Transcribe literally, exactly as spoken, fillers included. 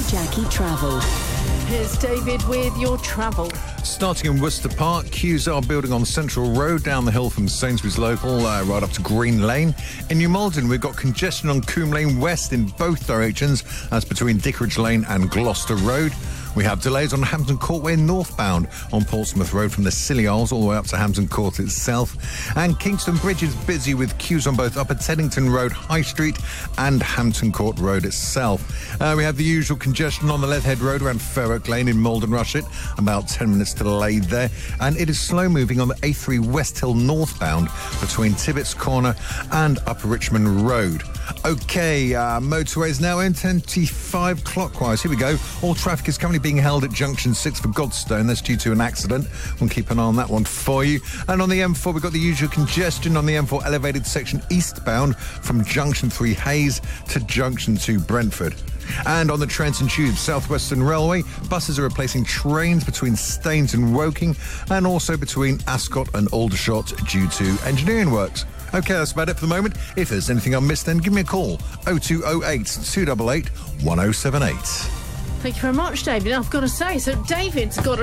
Jackie Travel. Here's David with your travel. Starting in Worcester Park, queues are building on Central Road down the hill from Sainsbury's Local uh, right up to Green Lane. In New Malden, we've got congestion on Coombe Lane West in both directions. That's between Dickeridge Lane and Gloucester Road. We have delays on Hampton Courtway northbound on Portsmouth Road from the Scilly Isles all the way up to Hampton Court itself. And Kingston Bridge is busy with queues on both Upper Teddington Road High Street and Hampton Court Road itself. Uh, we have the usual congestion on the Leatherhead Road around Fair Oak Lane in Malden Rushett, about ten minutes delayed there. And it is slow moving on the A three West Hill northbound between Tibbets Corner and Upper Richmond Road. OK, uh, motorways now in twenty-five clockwise. Here we go. All traffic is currently being held at Junction six for Godstone. That's due to an accident. We'll keep an eye on that one for you. And on the M four, we've got the usual congestion on the M four elevated section eastbound from Junction three Hayes to Junction two Brentford. And on the Trenton Tube, South Western Railway, buses are replacing trains between Staines and Woking and also between Ascot and Aldershot due to engineering works. OK, that's about it for the moment. If there's anything I missed, then give me a call. oh two oh eight, two eight eight, one oh seven eight. Thank you very much, David. I've got to say, so David's got a